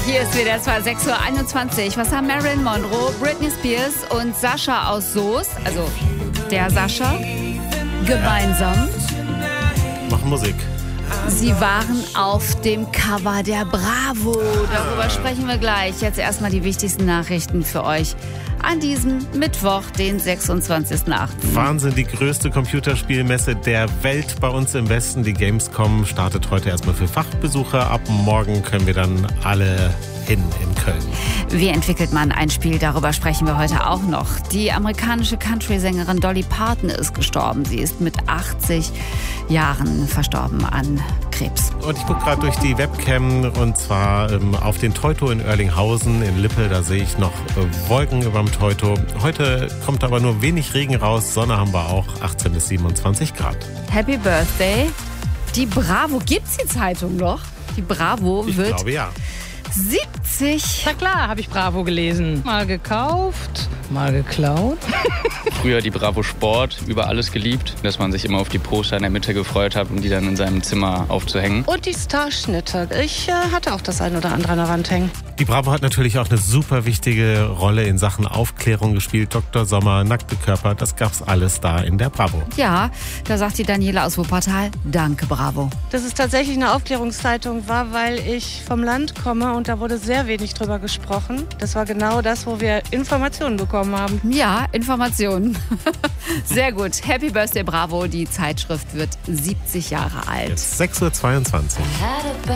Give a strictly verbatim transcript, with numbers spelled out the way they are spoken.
Hier ist wieder zwar sechs Uhr einundzwanzig. Was haben Marilyn Monroe, Britney Spears und Sascha aus Soest, also der Sascha, gemeinsam? Machen Musik. Sie waren auf dem Cover der Bravo. Darüber sprechen wir gleich. Jetzt erstmal die wichtigsten Nachrichten für euch an diesem Mittwoch, den sechsundzwanzigsten achten Wahnsinn, die größte Computerspielmesse der Welt bei uns im Westen. Die Gamescom startet heute erstmal für Fachbesucher. Ab morgen können wir dann alle hin in Köln. Wie entwickelt man ein Spiel? Darüber sprechen wir heute auch noch. Die amerikanische Country-Sängerin Dolly Parton ist gestorben. Sie ist mit achtzig Jahren verstorben an Krebs. Und ich gucke gerade durch die Webcam und zwar ähm, auf den Teuto in Oerlinghausen in Lippe. Da sehe ich noch äh, Wolken über dem Teuto. Heute kommt aber nur wenig Regen raus. Sonne haben wir auch, achtzehn bis siebenundzwanzig Grad. Happy Birthday. Die Bravo, gibt's die Zeitung noch? Die Bravo Ich wird glaube ja. siebzig. Na klar, habe ich Bravo gelesen. Mal gekauft, mal geklaut. Früher die Bravo Sport, über alles geliebt, dass man sich immer auf die Poster in der Mitte gefreut hat, um die dann in seinem Zimmer aufzuhängen. Und die Starschnitte. Ich äh, hatte auch das ein oder andere an der Wand hängen. Die Bravo hat natürlich auch eine super wichtige Rolle in Sachen Aufklärung gespielt. Doktor Sommer, nackte Körper, das gab's alles da in der Bravo. Ja, da sagt die Daniela aus Wuppertal, danke Bravo. Dass es tatsächlich eine Aufklärungszeitung war, weil ich vom Land komme und da wurde sehr wenig drüber gesprochen. Das war genau das, wo wir Informationen bekommen haben. Ja, Informationen. Sehr gut. Happy Birthday Bravo. Die Zeitschrift wird siebzig Jahre alt. Jetzt sechs Uhr zweiundzwanzig.